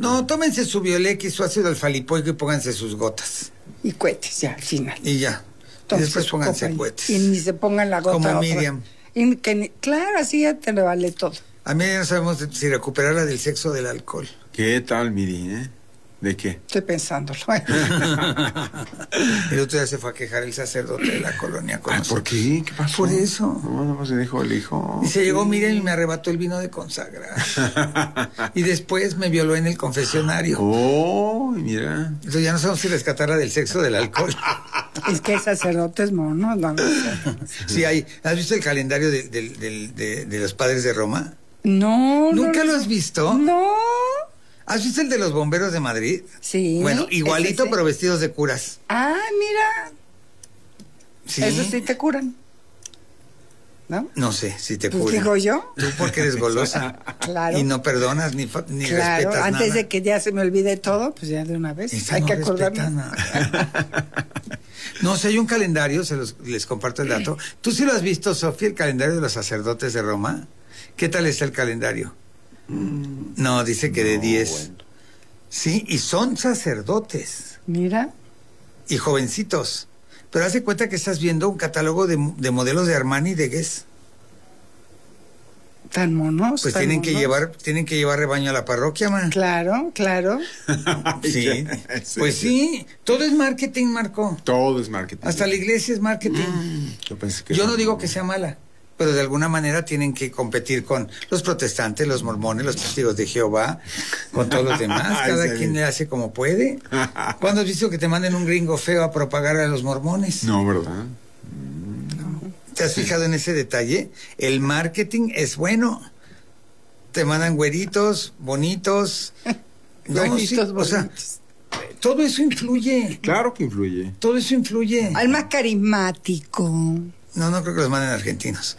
No, tómense su Biolex y su ácido alfa-lipoico y pónganse sus gotas. Y cohetes ya, al final. Y ya. Y después pónganse cohetes. Y ni se pongan la gota. Como otra. Miriam. Claro, así ya te le vale todo. A mí ya no sabemos si recuperarla del sexo o del alcohol. ¿Qué tal, Miri, ¿De qué? Estoy pensándolo. El otro día se fue a quejar el sacerdote de la colonia con nosotros. ¿Por qué? ¿Qué pasó? Por eso. No, se dijo el hijo. Y se llegó Miriam y me arrebató el vino de consagrar. Y después me violó en el confesionario. Oh, mira. Entonces ya no sabemos si rescatarla del sexo o del alcohol. Es que hay sacerdotes monos, no. Sí, hay. ¿Has visto el calendario de los padres de Roma? No. ¿Nunca lo has visto? No. ¿Has visto el de los bomberos de Madrid? Sí. Bueno, igualito, pero vestidos de curas. Ah, mira. Sí. Eso sí te curan. ¿No? No sé si te Pues curan. digo yo. Tú porque eres golosa. Claro. Y no perdonas ni Claro, respetas nada. antes de que ya se me olvide todo, pues ya de una vez. Esta hay no que respeta acordarnos. nada. No, si hay un calendario, les comparto el dato. ¿Tú sí lo has visto, Sofía, el calendario de los sacerdotes de Roma? ¿Qué tal está el calendario? No, dice que de 10. Bueno. Sí, y son sacerdotes. Mira. Y jovencitos. Pero haz de cuenta que estás viendo un catálogo de modelos de Armani y de Guess. Tan monos. Pues tan tienen monos. que llevar rebaño a la parroquia, man. Claro. Sí. Pues sí, todo es marketing, Marco. Todo es marketing. Hasta la iglesia es marketing. Yo no digo que sea mala, pero de alguna manera tienen que competir con los protestantes, los mormones, los testigos de Jehová, con todos los demás. Cada quien le hace como puede. ¿Cuándo has visto que te manden un gringo feo a propagar a los mormones? No, ¿verdad? ¿Te has fijado en ese detalle? El marketing es bueno. Te mandan güeritos, bonitos. Güeritos, o sea, todo eso influye. Claro que influye. Todo eso influye. Al más carismático. No creo que los manden argentinos.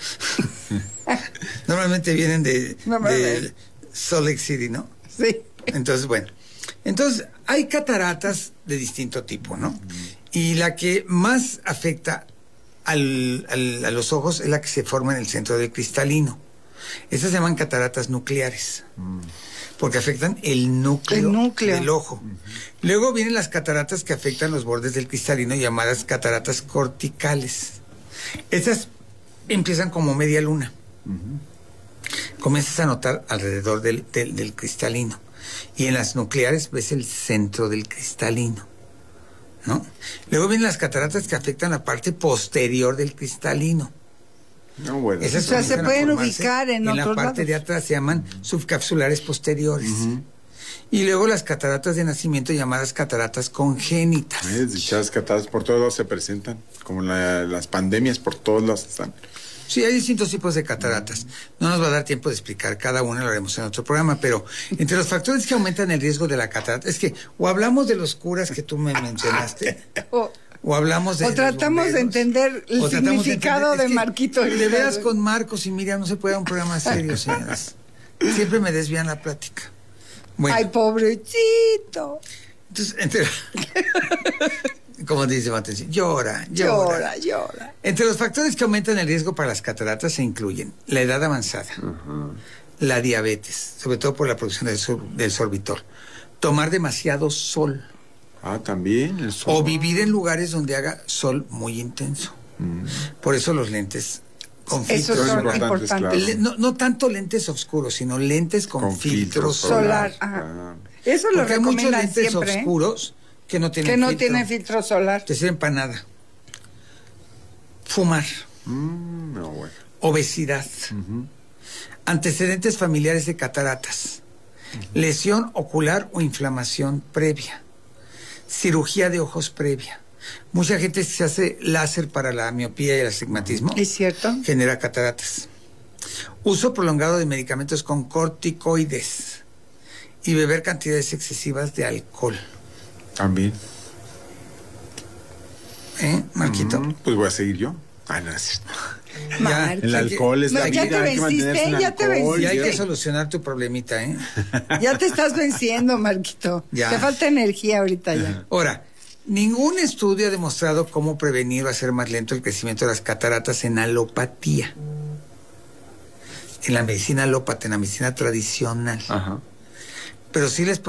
Normalmente vienen de Salt Lake City, ¿no? Sí. Entonces, bueno. Entonces, hay cataratas de distinto tipo, ¿no? Y la que más afecta a los ojos es la que se forma en el centro del cristalino. Estas se llaman cataratas nucleares. Porque afectan el núcleo del ojo. Luego vienen las cataratas que afectan los bordes del cristalino, llamadas cataratas corticales. Estas empiezan como media luna. Comienzas a notar alrededor del cristalino. Y en las nucleares ves el centro del cristalino, ¿no? Luego vienen las cataratas que afectan la parte posterior del cristalino. No, bueno. Esas o sea, se pueden ubicar en otros la parte lados. de atrás se llaman subcapsulares posteriores. Y luego las cataratas de nacimiento llamadas cataratas congénitas. Dichas cataratas por todos lados se presentan, como las pandemias por todos lados están. Sí, hay distintos tipos de cataratas. No nos va a dar tiempo de explicar cada una, lo haremos en otro programa, pero entre los factores que aumentan el riesgo de la catarata, es que o hablamos de los curas que tú me mencionaste, o hablamos de o tratamos de entender el significado de Marquito. De veras con Marcos y Miriam no se puede dar un programa serio, señoras. Siempre me desvían la plática. Bueno. Ay, pobrecito. Entonces, como dice Mateus, llora. Entre los factores que aumentan el riesgo para las cataratas se incluyen la edad avanzada, la diabetes, sobre todo por la producción del sorbitol, tomar demasiado sol. También el sol. O vivir en lugares donde haga sol muy intenso. Por eso los lentes con filtro importantes. Claro. No tanto lentes oscuros, sino lentes con filtro solar. Eso lo recomiendan siempre. Hay muchos lentes oscuros que no tienen filtro solar. Te sirven para nada. Fumar. Obesidad. Antecedentes familiares de cataratas. Lesión ocular o inflamación previa. Cirugía de ojos previa. Mucha gente se hace láser para la miopía y el astigmatismo. ¿Es cierto? Genera cataratas. Uso prolongado de medicamentos con corticoides. Y beber cantidades excesivas de alcohol. También. Marquito? Pues voy a seguir yo. No es cierto. Ya, el alcohol es la vida. Ya te venciste, Y hay que solucionar tu problemita, Ya te estás venciendo, Marquito. Ya. Te falta energía ahorita ya. Ahora, ningún estudio ha demostrado cómo prevenir o hacer más lento el crecimiento de las cataratas en alopatía. En la medicina alópata, en la medicina tradicional. Pero sí les